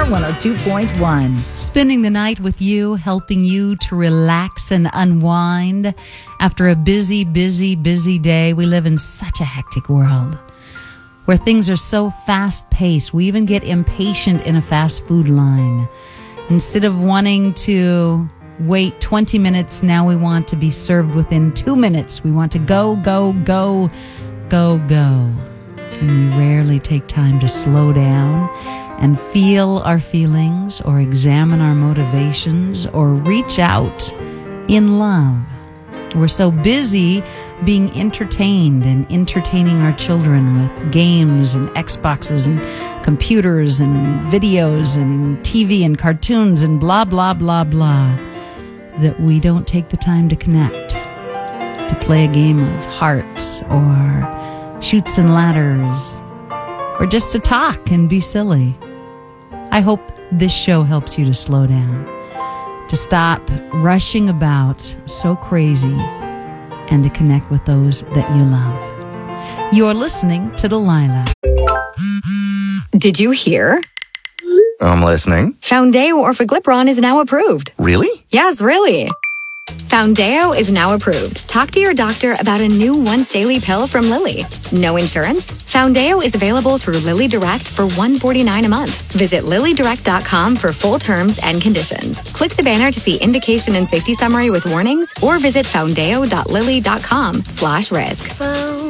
102.1. Spending the night with you, helping you to relax and unwind. After a busy, busy, busy day, we live in such a hectic world where things are so fast-paced. We even get impatient in a fast food line. Instead of wanting to wait 20 minutes, now we want to be served within 2 minutes. We want to go, go, go, go, go. And we rarely take time to slow down and feel our feelings or examine our motivations or reach out in love. We're so busy being entertained and entertaining our children with games and Xboxes and computers and videos and TV and cartoons and blah, blah, blah, blah, that we don't take the time to connect, to play a game of hearts or chutes and ladders, or just to talk and be silly. I hope this show helps you to slow down, to stop rushing about so crazy, and to connect with those that you love. You're listening to Delilah. Did you hear? I'm listening. Foundeo Orforglipron is now approved. Really? Yes, really. Foundeo is now approved. Talk to your doctor about a new once-daily pill from Lilly. No insurance? Foundeo is available through Lilly Direct for $149 a month. Visit LillyDirect.com for full terms and conditions. Click the banner to see indication and safety summary with warnings, or visit foundeo.lilly.com/risk.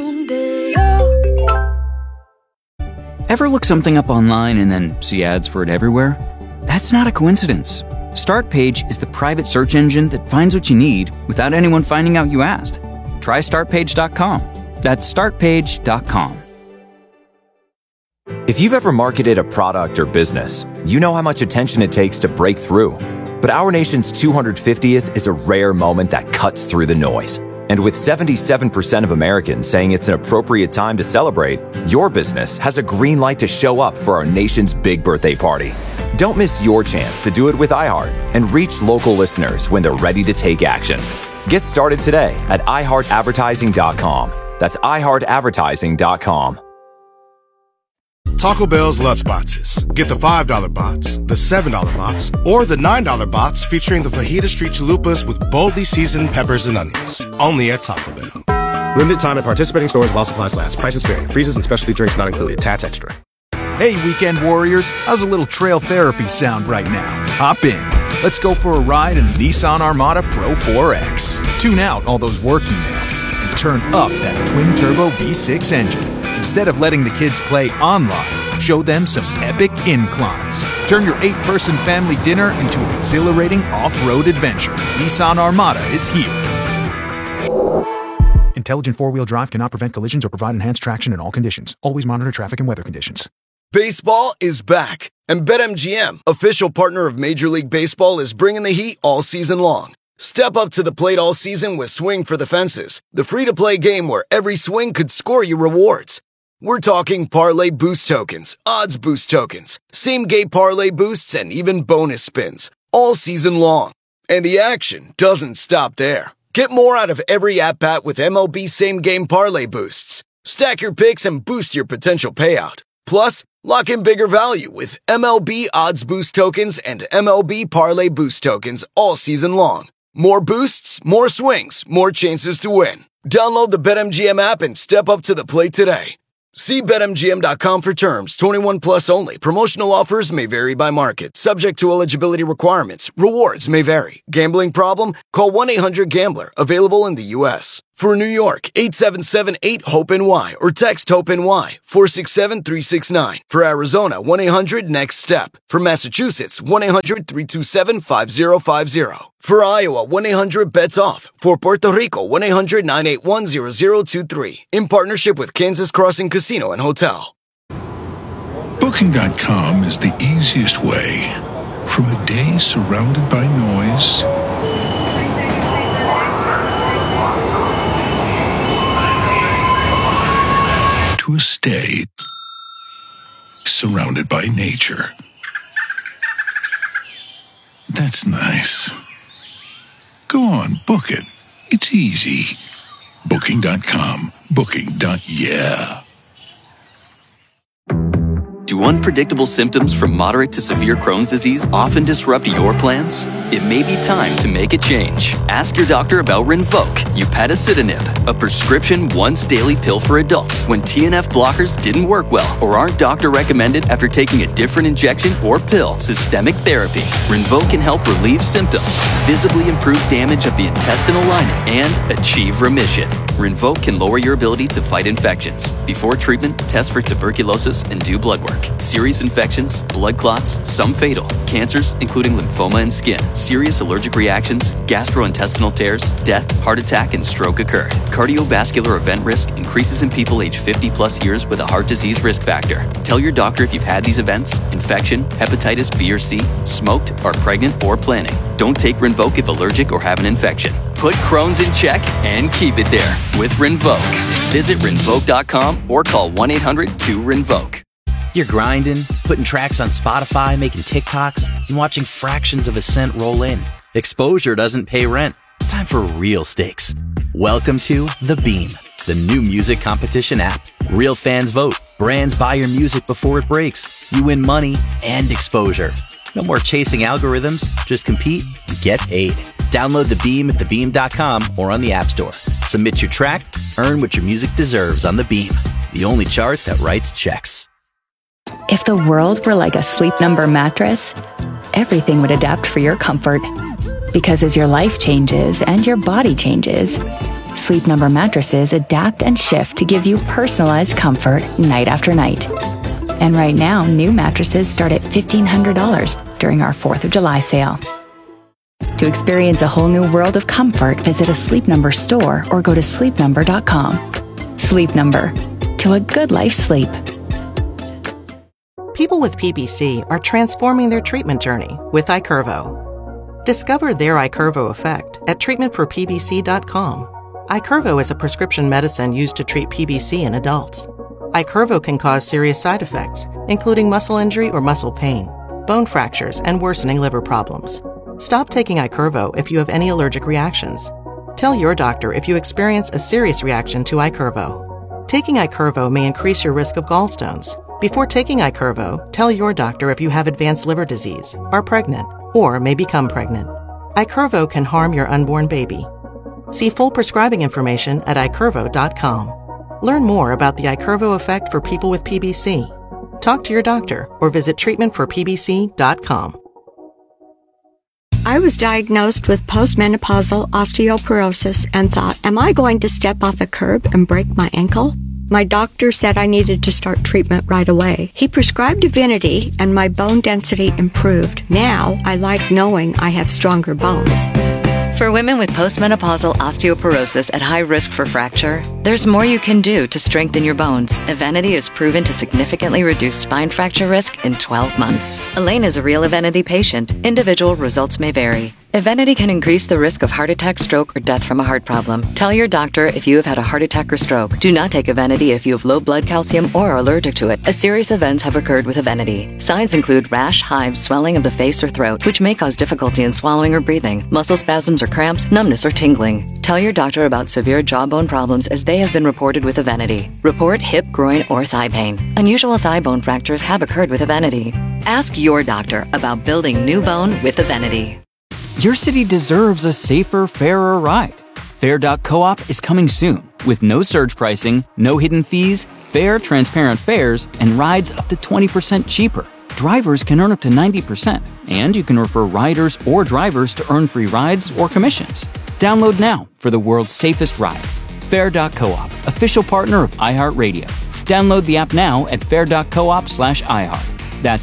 Ever look something up online and then see ads for it everywhere? That's not a coincidence. StartPage is the private search engine that finds what you need without anyone finding out you asked. Try StartPage.com. That's StartPage.com. If you've ever marketed a product or business, you know how much attention it takes to break through. But our nation's 250th is a rare moment that cuts through the noise. And with 77% of Americans saying it's an appropriate time to celebrate, your business has a green light to show up for our nation's big birthday party. Don't miss your chance to do it with iHeart and reach local listeners when they're ready to take action. Get started today at iHeartAdvertising.com. That's iHeartAdvertising.com. Taco Bell's Lutz Boxes. Get the $5 box, the $7 box, or the $9 box featuring the Fajita Street Chalupas with boldly seasoned peppers and onions. Only at Taco Bell. Limited time at participating stores while supplies last. Prices vary. Freezes and specialty drinks not included. Tats extra. Hey, weekend warriors. How's a little trail therapy sound right now? Hop in. Let's go for a ride in the Nissan Armada Pro 4X. Tune out all those work emails and turn up that twin-turbo V6 engine. Instead of letting the kids play online, show them some epic inclines. Turn your 8-person family dinner into an exhilarating off-road adventure. Nissan Armada is here. Intelligent four-wheel drive cannot prevent collisions or provide enhanced traction in all conditions. Always monitor traffic and weather conditions. Baseball is back, and BetMGM, official partner of Major League Baseball, is bringing the heat all season long. Step up to the plate all season with Swing for the Fences, the free-to-play game where every swing could score you rewards. We're talking parlay boost tokens, odds boost tokens, same-game parlay boosts, and even bonus spins, all season long. And the action doesn't stop there. Get more out of every at-bat with MLB same-game parlay boosts. Stack your picks and boost your potential payout. Plus, lock in bigger value with MLB odds boost tokens and MLB parlay boost tokens all season long. More boosts, more swings, more chances to win. Download the BetMGM app and step up to the plate today. See BetMGM.com for terms. 21 plus only. Promotional offers may vary by market. Subject to eligibility requirements. Rewards may vary. Gambling problem? Call 1-800-GAMBLER. Available in the U.S. For New York, 877-8-HOPE-NY or text HOPE-NY 467-369. For Arizona, 1-800-NEXT-STEP. For Massachusetts, 1-800-327-5050. For Iowa, 1-800-BETS-OFF. For Puerto Rico, 1-800-981-0023. In partnership with Kansas Crossing Casino and Hotel. Booking.com is the easiest way. From a day surrounded by noise to a stay surrounded by nature. That's nice. Go on, book it. It's easy. Booking.com. Booking.yeah. Do unpredictable symptoms from moderate to severe Crohn's disease often disrupt your plans? It may be time to make a change. Ask your doctor about Rinvoq, upadacitinib, a prescription once-daily pill for adults when TNF blockers didn't work well or aren't doctor-recommended after taking a different injection or pill. Systemic therapy. Rinvoq can help relieve symptoms, visibly improve damage of the intestinal lining, and achieve remission. Rinvoq can lower your ability to fight infections. Before treatment, test for tuberculosis and do blood work. Serious infections, blood clots, some fatal, cancers including lymphoma and skin, serious allergic reactions, gastrointestinal tears, death, heart attack, and stroke occurred. Cardiovascular event risk increases in people age 50 plus years with a heart disease risk factor. Tell your doctor if you've had these events, infection, hepatitis B or C, smoked, are pregnant, or planning. Don't take Rinvoq if allergic or have an infection. Put Crohn's in check and keep it there with Rinvoq. Visit Rinvoq.com or call 1-800-2-RINVOQ. You're grinding, putting tracks on Spotify, making TikToks, and watching fractions of a cent roll in. Exposure doesn't pay rent. It's time for real stakes. Welcome to The Beam, the new music competition app. Real fans vote. Brands buy your music before it breaks. You win money and exposure. No more chasing algorithms. Just compete and get paid. Download The Beam at thebeam.com or on the App Store. Submit your track, earn what your music deserves on The Beam, the only chart that writes checks. If the world were like a Sleep Number mattress, everything would adapt for your comfort. Because as your life changes and your body changes, Sleep Number mattresses adapt and shift to give you personalized comfort night after night. And right now, new mattresses start at $1,500 during our 4th of July sale. To experience a whole new world of comfort, visit a Sleep Number store or go to sleepnumber.com. Sleep Number. To a good life sleep. People with PBC are transforming their treatment journey with Iqirvo. Discover their Iqirvo effect at treatmentforpbc.com. Iqirvo is a prescription medicine used to treat PBC in adults. Iqirvo can cause serious side effects, including muscle injury or muscle pain, bone fractures, and worsening liver problems. Stop taking Iqirvo if you have any allergic reactions. Tell your doctor if you experience a serious reaction to Iqirvo. Taking Iqirvo may increase your risk of gallstones. Before taking Iqirvo, tell your doctor if you have advanced liver disease, are pregnant, or may become pregnant. Iqirvo can harm your unborn baby. See full prescribing information at iqirvo.com. Learn more about the Iqirvo effect for people with PBC. Talk to your doctor or visit treatmentforpbc.com. I was diagnosed with postmenopausal osteoporosis and thought, am I going to step off a curb and break my ankle? My doctor said I needed to start treatment right away. He prescribed Divinity and my bone density improved. Now I like knowing I have stronger bones. For women with postmenopausal osteoporosis at high risk for fracture, there's more you can do to strengthen your bones. Evenity is proven to significantly reduce spine fracture risk in 12 months. Elaine is a real Evenity patient. Individual results may vary. Evenity can increase the risk of heart attack, stroke, or death from a heart problem. Tell your doctor if you have had a heart attack or stroke. Do not take Evenity if you have low blood calcium or are allergic to it, as serious events have occurred with Evenity. Signs include rash, hives, swelling of the face or throat, which may cause difficulty in swallowing or breathing, muscle spasms or cramps, numbness or tingling. Tell your doctor about severe jawbone problems as they have been reported with Evenity. Report hip, groin, or thigh pain. Unusual thigh bone fractures have occurred with Evenity. Ask your doctor about building new bone with Evenity. Your city deserves a safer, fairer ride. Fair.coop is coming soon with no surge pricing, no hidden fees, fair, transparent fares, and rides up to 20% cheaper. Drivers can earn up to 90%, and you can refer riders or drivers to earn free rides or commissions. Download now for the world's safest ride. Fair.coop, official partner of iHeartRadio. Download the app now at fair.coop/iHeart. That's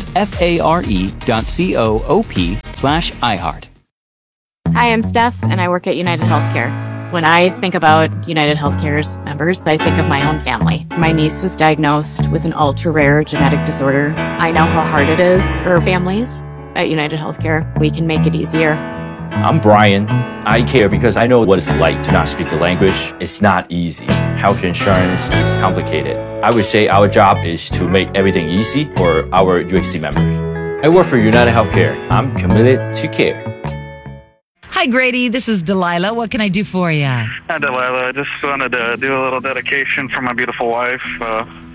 FARE.coop/iHeart. Hi, I'm Steph, and I work at United Healthcare. When I think about United Healthcare's members, I think of my own family. My niece was diagnosed with an ultra-rare genetic disorder. I know how hard it is for families. At United Healthcare, we can make it easier. I'm Brian. I care because I know what it's like to not speak the language. It's not easy. Health insurance is complicated. I would say our job is to make everything easy for our UHC members. I work for United Healthcare. I'm committed to care. Hi, Grady. This is Delilah. What can I do for you? Hi, Delilah. I just wanted to do a little dedication for my beautiful wife.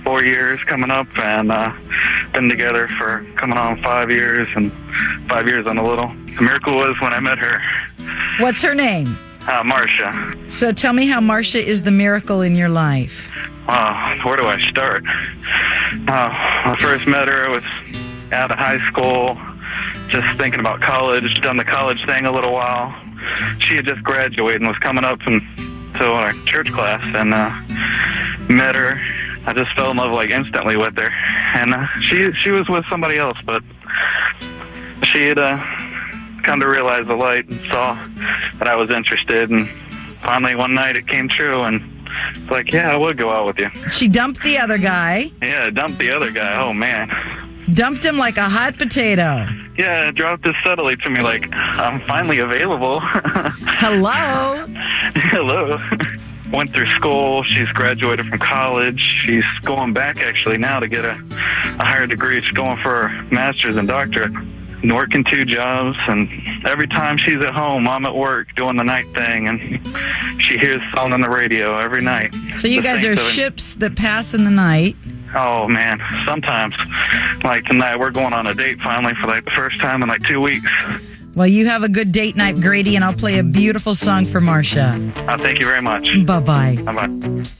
4 years coming up, and been together for coming on 5 years, and 5 years on a little. The miracle was when I met her. What's her name? Marcia. So tell me how Marcia is the miracle in your life. Where do I start? When I first met her, I was out of high school, just thinking about college, done the college thing a little while. She had just graduated and was coming up to our church class, and met her. I just fell in love like instantly with her, and she was with somebody else, but she had come to realize the light and saw that I was interested, and finally one night it came true, and it's like, yeah, I would go out with you. She dumped the other guy. Yeah, dumped the other guy. Oh man, dumped him like a hot potato. Yeah, dropped it subtly to me like, I'm finally available. Hello. Hello. Went through school. She's graduated from college. She's going back actually now to get a higher degree. She's going for a master's and doctorate. Working 2 jobs, and every time she's at home, I'm at work doing the night thing, and she hears the song on the radio every night. So you guys are ships that pass in the night. Oh man, sometimes. Like tonight, we're going on a date finally for like the first time in like 2 weeks. Well, you have a good date night, Grady, and I'll play a beautiful song for Marcia. Thank you very much. Bye-bye. Bye-bye.